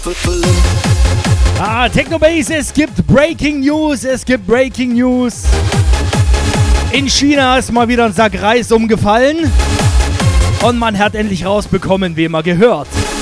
Technobase, es gibt Breaking News, In China ist mal wieder ein Sack Reis umgefallen und man hat endlich rausbekommen, wem er gehört.